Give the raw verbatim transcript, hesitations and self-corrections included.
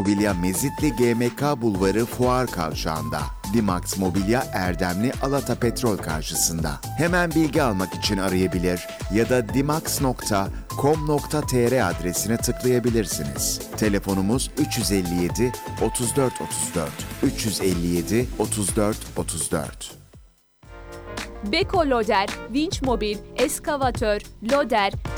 Mobilya Mezitli G M K Bulvarı Fuar Kavşağı'nda. Dimax Mobilya Erdemli Alata Petrol karşısında. Hemen bilgi almak için arayabilir ya da dimax nokta com nokta tr adresine tıklayabilirsiniz. Telefonumuz üç yüz elli yedi otuz dört otuz dört üç yüz elli yedi otuz dört otuz dört. Beko Loder, Vinç Mobil, Eskavatör, Loder,